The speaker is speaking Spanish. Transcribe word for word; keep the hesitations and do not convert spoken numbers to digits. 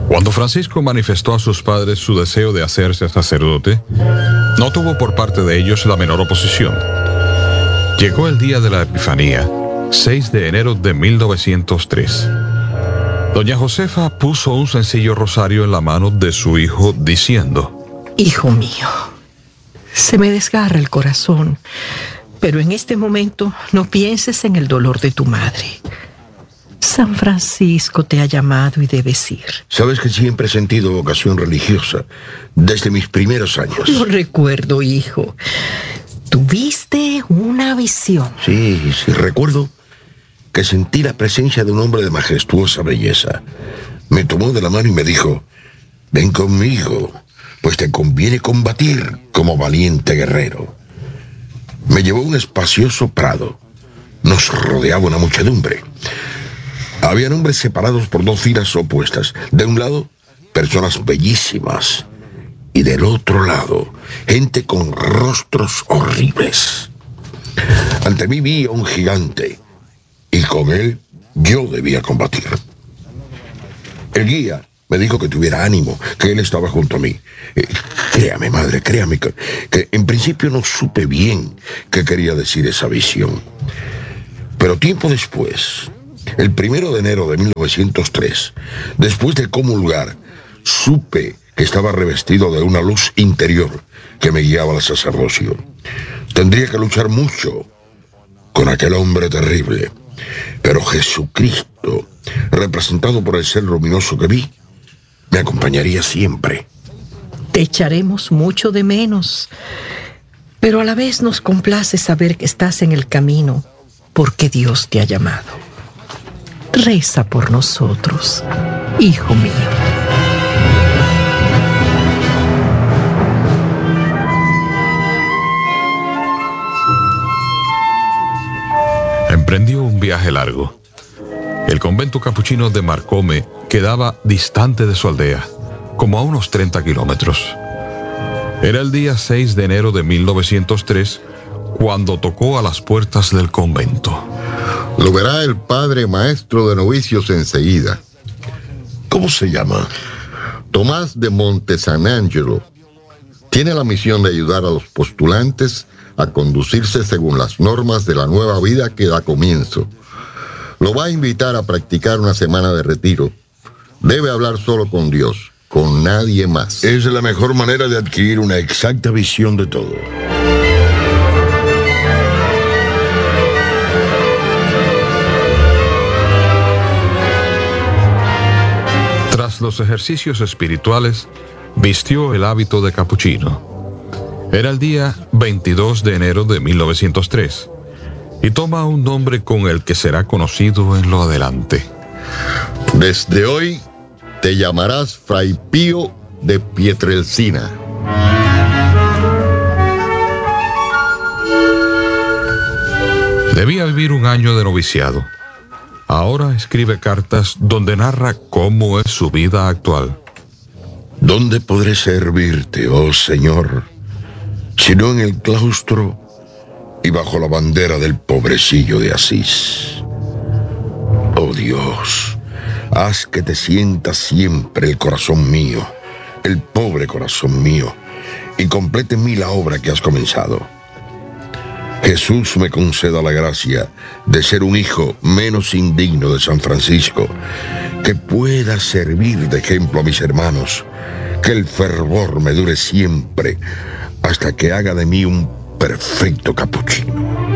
Cuando Francisco manifestó a sus padres su deseo de hacerse sacerdote, no tuvo por parte de ellos la menor oposición. Llegó el día de la Epifanía, seis de enero de mil novecientos tres. Doña Josefa puso un sencillo rosario en la mano de su hijo, diciendo: Hijo mío, se me desgarra el corazón, pero en este momento no pienses en el dolor de tu madre. San Francisco te ha llamado y debes ir. Sabes que siempre he sentido vocación religiosa, desde mis primeros años. Lo recuerdo, hijo. Tuviste una visión. Sí, sí, recuerdo que sentí la presencia de un hombre de majestuosa belleza. Me tomó de la mano y me dijo: ven conmigo, pues te conviene combatir como valiente guerrero. Me llevó a un espacioso prado. Nos rodeaba una muchedumbre. Habían hombres separados por dos filas opuestas. De un lado, personas bellísimas, y del otro lado, gente con rostros horribles. Ante mí vi a un gigante, y con él yo debía combatir. El guía me dijo que tuviera ánimo, que él estaba junto a mí. Eh, créame, madre, créame, que, que en principio no supe bien qué quería decir esa visión. Pero tiempo después, el primero de enero de mil novecientos tres, después de comulgar, supe que estaba revestido de una luz interior que me guiaba al sacerdocio. Tendría que luchar mucho con aquel hombre terrible, pero Jesucristo, representado por el ser luminoso que vi, me acompañaría siempre. Te echaremos mucho de menos, pero a la vez nos complace saber que estás en el camino porque Dios te ha llamado. Reza por nosotros, hijo mío. Emprendió un viaje largo. El convento capuchino de Marcome quedaba distante de su aldea, como a unos treinta kilómetros. Era el día seis de enero de mil novecientos tres cuando tocó a las puertas del convento. Lo verá el padre maestro de novicios enseguida. ¿Cómo se llama? Tomás de Montesanangelo. Tiene la misión de ayudar a los postulantes a conducirse según las normas de la nueva vida que da comienzo. Lo va a invitar a practicar una semana de retiro. Debe hablar solo con Dios, con nadie más. Es la mejor manera de adquirir una exacta visión de todo. Tras los ejercicios espirituales, vistió el hábito de capuchino. Era el día veintidós de enero de mil novecientos tres y toma un nombre con el que será conocido en lo adelante. Desde hoy te llamarás Fray Pío de Pietrelcina. Debía vivir un año de noviciado. Ahora escribe cartas donde narra cómo es su vida actual. ¿Dónde podré servirte, oh Señor, sino en el claustro y bajo la bandera del pobrecillo de Asís? Oh Dios, haz que te sienta siempre el corazón mío, el pobre corazón mío, y complete en mí la obra que has comenzado. Jesús me conceda la gracia de ser un hijo menos indigno de San Francisco, que pueda servir de ejemplo a mis hermanos, que el fervor me dure siempre hasta que haga de mí un perfecto capuchino.